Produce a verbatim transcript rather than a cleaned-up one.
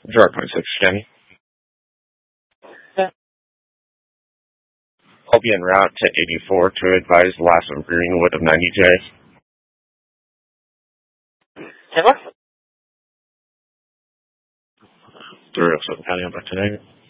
zero point six, Jenny. I'll be en route to eighty-four to advise last of Greenwood of ninety J. Taylor? three oh seven County, I'm back today.